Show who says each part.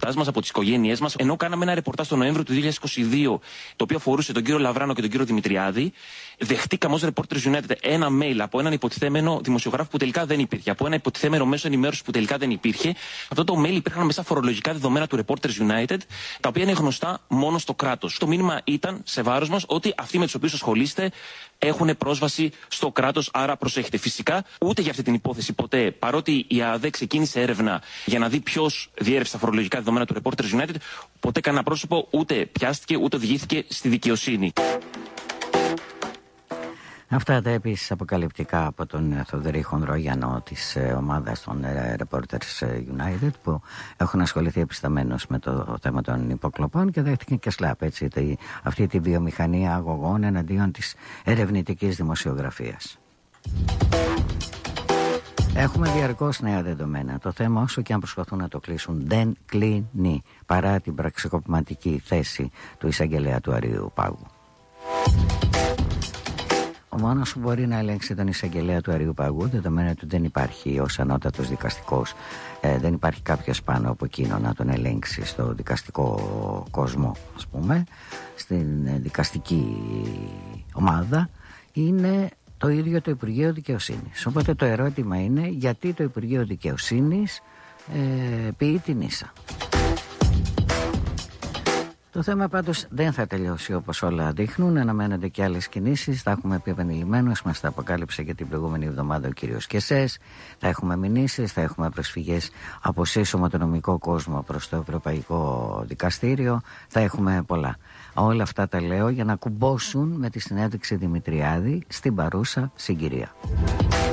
Speaker 1: κοινότητάς μας, από τις οικογένειές μας. Ενώ κάναμε ένα ρεπορτάζ τον Νοέμβριο του 2022, το οποίο αφορούσε τον κύριο Λαβράνο και τον κύριο Δημητριάδη, δεχτήκαμε ως Reporters United ένα mail από έναν υποτιθέμενο δημοσιογράφο που τελικά δεν υπήρχε, από ένα υποτιθέμενο μέσο ενημέρωσης που τελικά δεν υπήρχε. Αυτό το mail υπήρχαν μέσα φορολογικά δεδομένα του Reporters United, τα οποία είναι γνωστά μόνο στο κράτος. Το μήνυμα ήταν σε βάρος μας ότι αυτοί με τους οποίους ασχολείστε έχουν πρόσβαση στο κράτος, άρα προσέχετε. Φυσικά, ούτε για αυτή την υπόθεση ποτέ, παρότι η ΑΔΕ ξεκίνησε έρευνα για να δει ποιος διέρευσε τα φορολογικά δεδομένα του Reporters United, ποτέ κανένα πρόσωπο ούτε πιάστηκε ούτε οδηγήθηκε στη δικαιοσύνη.
Speaker 2: Αυτά τα επίσης αποκαλυπτικά από τον Θοδωρή Χονδρόγιανο της ομάδας των Reporters United, που έχουν ασχοληθεί επισταμένως με το θέμα των υποκλοπών και δέχτηκαν και σλάπ, έτσι, αυτή τη βιομηχανία αγωγών εναντίον της ερευνητικής δημοσιογραφίας. Έχουμε διαρκώς νέα δεδομένα. Το θέμα, όσο και αν προσπαθούν να το κλείσουν, δεν κλείνει, παρά την πραξικοπηματική θέση του εισαγγελέα του Αριού Πάγου. Ο μόνος που μπορεί να ελέγξει τον εισαγγελέα του Αριού Παγού, δεδομένου ότι δεν υπάρχει ως ανώτατος δικαστικός, δεν υπάρχει κάποιος πάνω από εκείνο να τον ελέγξει στο δικαστικό κόσμο, ας πούμε, στην δικαστική ομάδα, είναι το ίδιο το Υπουργείο Δικαιοσύνης. Οπότε το ερώτημα είναι, γιατί το Υπουργείο Δικαιοσύνης ποιεί την ίσα. Το θέμα πάντως δεν θα τελειώσει όπως όλα δείχνουν. Αναμένονται και άλλες κινήσεις. Θα έχουμε πει επανειλημμένως, μας τα αποκάλυψε και την προηγούμενη εβδομάδα ο κύριος Κεσές. Θα έχουμε μηνύσεις, θα έχουμε προσφυγές από σύσσωμο το νομικό κόσμο προς το Ευρωπαϊκό Δικαστήριο. Θα έχουμε πολλά. Όλα αυτά τα λέω για να κουμπώσουν με τη συνέντευξη Δημητριάδη στην παρούσα συγκυρία.